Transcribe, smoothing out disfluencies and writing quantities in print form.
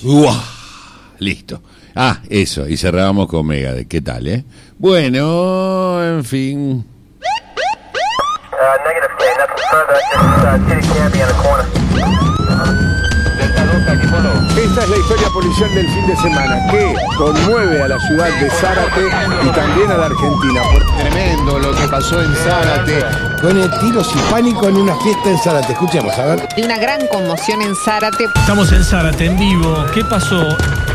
Listo. Eso, y cerrábamos con Megadeth. ¿Qué tal, Bueno, en fin. Negative K, nothing further, just Titty Candy on the corner. Esta es la historia policial del fin de semana que conmueve a la ciudad de Zárate y también a la Argentina. Tremendo lo que pasó en Zárate. Pone tiros y pánico en una fiesta en Zárate. Escuchemos, a ver. Hay una gran conmoción en Zárate. Estamos en Zárate, en vivo. ¿Qué pasó?